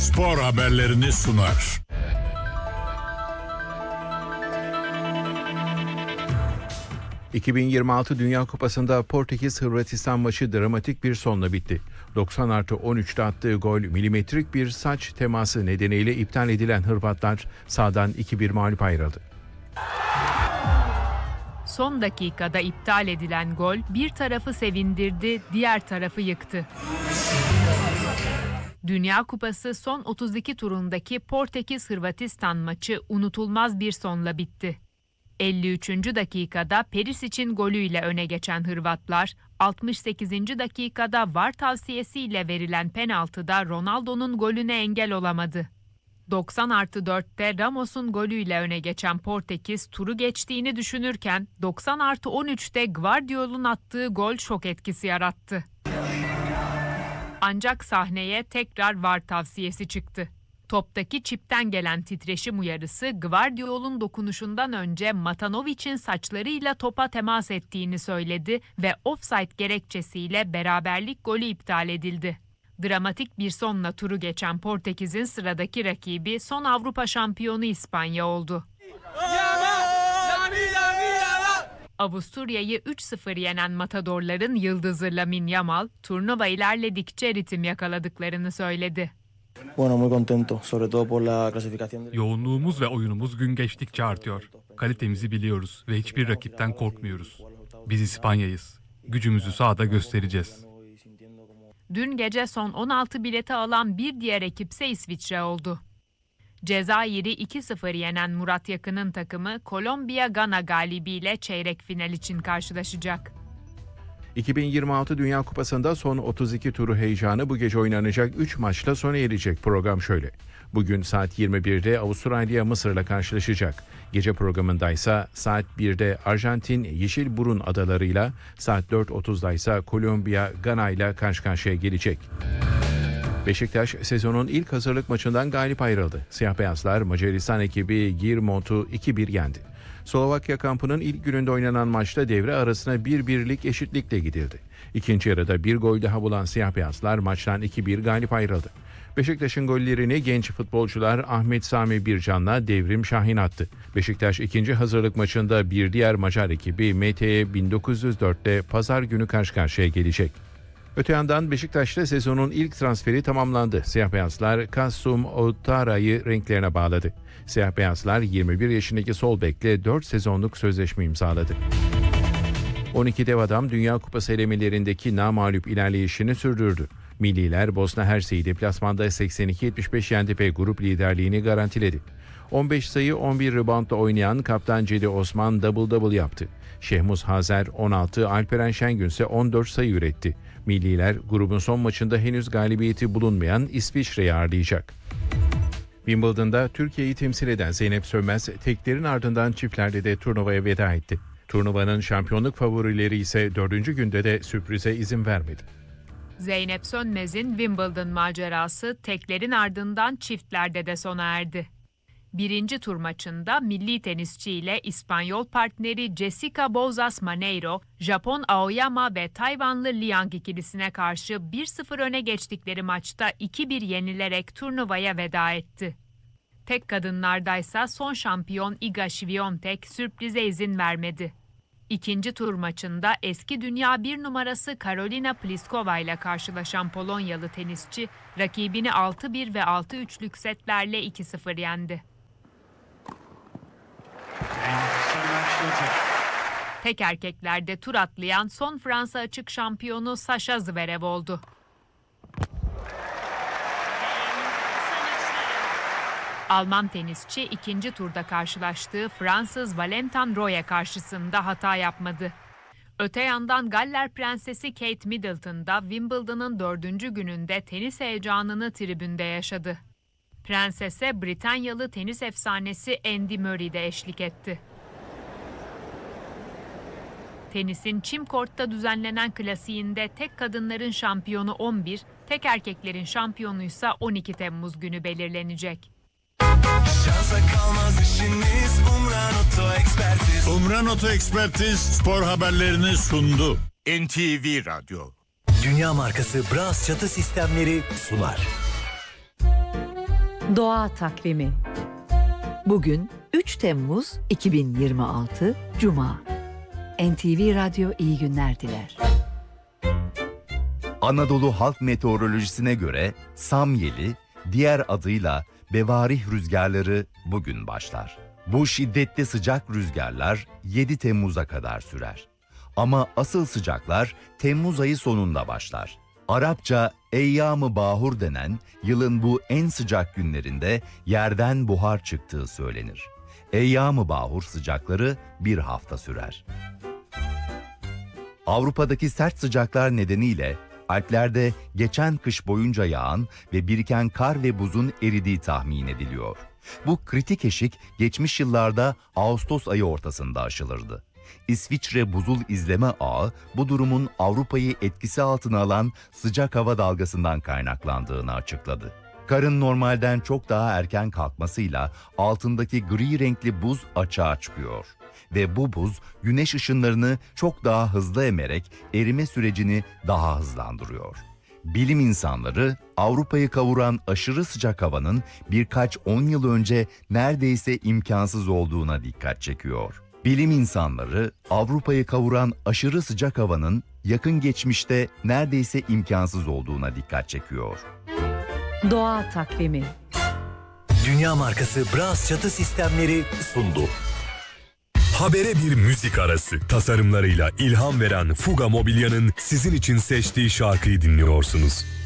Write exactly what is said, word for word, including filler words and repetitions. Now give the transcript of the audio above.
spor haberlerini sunar. iki bin yirmi altı Dünya Kupası'nda Portekiz-Hırvatistan maçı dramatik bir sonla bitti. doksan artı on üçte attığı gol milimetrik bir saç teması nedeniyle iptal edilen Hırvatlar sahadan iki bir mağlup ayrıldı. Son dakikada iptal edilen gol bir tarafı sevindirdi, diğer tarafı yıktı. Dünya Kupası son otuz iki turundaki Portekiz-Hırvatistan maçı unutulmaz bir sonla bitti. elli üçüncü dakikada Perisic'in golüyle öne geçen Hırvatlar, altmış sekizinci dakikada V A R tavsiyesiyle verilen penaltıda Ronaldo'nun golüne engel olamadı. doksan artı dörtte Ramos'un golüyle öne geçen Portekiz turu geçtiğini düşünürken doksan artı on üçte Gvardiol'un attığı gol şok etkisi yarattı. Ancak sahneye tekrar V A R tavsiyesi çıktı. Toptaki çipten gelen titreşim uyarısı Gvardiol'un dokunuşundan önce Matanovic'in saçlarıyla topa temas ettiğini söyledi ve ofsayt gerekçesiyle beraberlik golü iptal edildi. Dramatik bir sonla turu geçen Portekiz'in sıradaki rakibi son Avrupa şampiyonu İspanya oldu. Avusturya'yı üç sıfır yenen Matadorların yıldızı Lamine Yamal, turnuva ilerledikçe ritim yakaladıklarını söyledi. Yoğunluğumuz ve oyunumuz gün geçtikçe artıyor. Kalitemizi biliyoruz ve hiçbir rakipten korkmuyoruz. Biz İspanya'yız. Gücümüzü sahada göstereceğiz. Dün gece son on altı bileti alan bir diğer ekipse İsviçre oldu. Cezayir'i iki sıfır yenen Murat Yakın'ın takımı Kolombiya-Gana galibiyle çeyrek final için karşılaşacak. iki bin yirmi altı Dünya Kupası'nda son otuz iki turu heyecanı bu gece oynanacak üç maçla sona erecek. Program şöyle. Bugün saat yirmi birde Avustralya Mısır'la karşılaşacak. Gece programında ise saat birde Arjantin Yeşilburun adalarıyla, saat dört otuzda ise Kolombiya Gana ile karşı karşıya gelecek. Beşiktaş sezonun ilk hazırlık maçından galip ayrıldı. Siyah beyazlar Macaristan ekibi Girmont'u iki bir yendi. Slovakya kampının ilk gününde oynanan maçta devre arasına bir birlik eşitlikle gidildi. İkinci yarıda bir gol daha bulan siyah beyazlar maçtan iki bir galip ayrıldı. Beşiktaş'ın gollerini genç futbolcular Ahmet Sami Bircan'la Devrim Şahin attı. Beşiktaş ikinci hazırlık maçında bir diğer Macar ekibi M T E bin dokuz yüz dörtte pazar günü karşı karşıya gelecek. Öte yandan Beşiktaş'ta sezonun ilk transferi tamamlandı. Siyah beyazlar Kasum Outara'yı renklerine bağladı. Siyah beyazlar yirmi bir yaşındaki sol bekle dört sezonluk sözleşme imzaladı. on iki dev adam Dünya Kupası elemelerindeki namağlup ilerleyişini sürdürdü. Milliler Bosna Hersek'i deplasmanda seksen iki yetmiş beş yendi ve grup liderliğini garantiledi. on beş sayı on bir reboundla oynayan kaptan Cedi Osman double double yaptı. Şehmuz Hazer on altı, Alperen Şengün ise on dört sayı üretti. Milliler grubun son maçında henüz galibiyeti bulunmayan İsviçre'yi ağırlayacak. Wimbledon'da Türkiye'yi temsil eden Zeynep Sönmez teklerin ardından çiftlerde de turnuvaya veda etti. Turnuvanın şampiyonluk favorileri ise dördüncü günde de sürprize izin vermedi. Zeynep Sönmez'in Wimbledon macerası teklerin ardından çiftlerde de sona erdi. Birinci tur maçında milli tenisçi ile İspanyol partneri Jessica Bozas Maneiro, Japon Aoyama ve Tayvanlı Liang ikilisine karşı bir sıfır öne geçtikleri maçta iki bir yenilerek turnuvaya veda etti. Tek kadınlardaysa son şampiyon Iga Świątek sürprize izin vermedi. İkinci tur maçında eski dünya bir numarası Karolina Pliskova ile karşılaşan Polonyalı tenisçi rakibini altı bir ve altı üçlük setlerle iki sıfır yendi. Tek erkeklerde tur atlayan son Fransa açık şampiyonu Sasha Zverev oldu. Alman tenisçi ikinci turda karşılaştığı Fransız Valentin Roye karşısında hata yapmadı. Öte yandan Galler Prensesi Kate Middleton da Wimbledon'ın dördüncü gününde tenis heyecanını tribünde yaşadı. Prensese Britanyalı tenis efsanesi Andy Murray de eşlik etti. Tenisin çim kortta düzenlenen klasiğinde tek kadınların şampiyonu on bir, tek erkeklerin şampiyonuysa on iki Temmuz günü belirlenecek. Şansa kalmaz işiniz, Umran Oto Ekspertiz. Umran Oto Ekspertiz spor haberlerini sundu. N T V Radyo. Dünya markası Bras çatı sistemleri sunar. Doğa Takvimi. Bugün üç Temmuz iki bin yirmi altı Cuma. N T V Radyo iyi günler diler. Anadolu Halk Meteorolojisi'ne göre Samyeli, diğer adıyla Bevarih rüzgarları bugün başlar. Bu şiddetli sıcak rüzgarlar yedi Temmuz'a kadar sürer. Ama asıl sıcaklar Temmuz ayı sonunda başlar. Arapça Eyyam-ı Bahur denen yılın bu en sıcak günlerinde yerden buhar çıktığı söylenir. Eyyam-ı Bahur sıcakları bir hafta sürer. Avrupa'daki sert sıcaklar nedeniyle Alplerde geçen kış boyunca yağan ve biriken kar ve buzun eridiği tahmin ediliyor. Bu kritik eşik geçmiş yıllarda Ağustos ayı ortasında aşılırdı. İsviçre Buzul İzleme Ağı bu durumun Avrupa'yı etkisi altına alan sıcak hava dalgasından kaynaklandığını açıkladı. Karın normalden çok daha erken kalkmasıyla altındaki gri renkli buz açığa çıkıyor. Ve bu buz güneş ışınlarını çok daha hızlı emerek erime sürecini daha hızlandırıyor. Bilim insanları Avrupa'yı kavuran aşırı sıcak havanın birkaç on yıl önce neredeyse imkansız olduğuna dikkat çekiyor. Bilim insanları Avrupa'yı kavuran aşırı sıcak havanın yakın geçmişte neredeyse imkansız olduğuna dikkat çekiyor. Doğa Takvimi. Dünya markası Bras çatı sistemleri sundu. Habere bir müzik arası. Tasarımlarıyla ilham veren Fuga Mobilya'nın sizin için seçtiği şarkıyı dinliyorsunuz.